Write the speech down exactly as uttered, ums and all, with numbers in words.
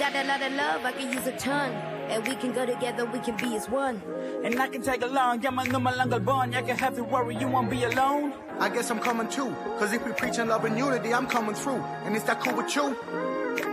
got a lot of love, I can use a ton. And we can go together, we can be as one. And I can take along, llaman no malangalbon. I can have you worry, you won't be alone. I guess I'm coming too, cause if we preaching love and unity, I'm coming through. And is that cool with you?